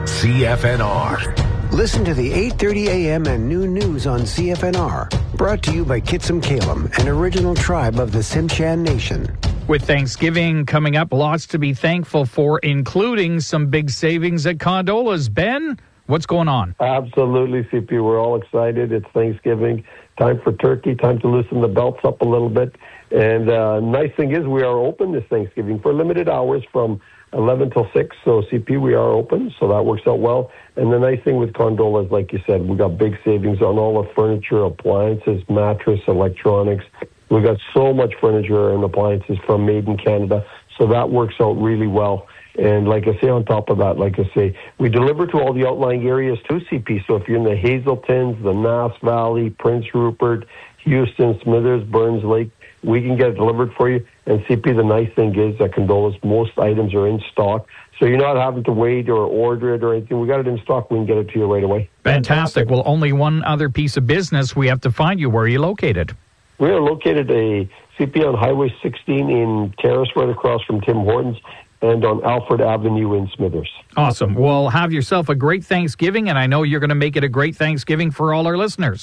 CFNR. Listen to the 8:30 a.m. and noon news on CFNR. Brought to you by Kitsum Kalem, an original tribe of the Tsimshian Nation. With Thanksgiving coming up, lots to be thankful for, including some big savings at Condolas. Ben, what's going on? Absolutely, CP. We're all excited. It's Thanksgiving. Time for turkey. Time to loosen the belts up a little bit. And nice thing is we are open this Thanksgiving for limited hours from 11 till 6. So, CP, we are open. So that works out well. And the nice thing with Condolas, like you said, we got big savings on all the furniture, appliances, mattress, electronics. We got so much furniture and appliances from Made in Canada. So that works out really well. And like I say, on top of that, like I say, we deliver to all the outlying areas too, CP. So if you're in the Hazeltons, the Nass Valley, Prince Rupert, Houston, Smithers, Burns Lake, we can get it delivered for you. And CP, the nice thing is that Condolas, most items are in stock. So you're not having to wait or order it or anything. We got it in stock. We can get it to you right away. Fantastic. Well, only one other piece of business. We have to find you. Where are you located? We are located a CP on Highway 16 in Terrace, right across from Tim Hortons, and on Alfred Avenue in Smithers. Awesome. Well, have yourself a great Thanksgiving, and I know you're going to make it a great Thanksgiving for all our listeners.